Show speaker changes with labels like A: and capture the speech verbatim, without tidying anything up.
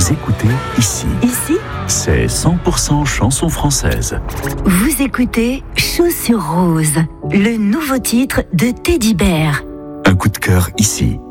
A: Vous écoutez ici.
B: Ici,
A: C'est cent pour cent chanson française.
B: vous écoutez Chaussures Roses, le nouveau titre de Teddy Bear.
A: Un coup de cœur ici.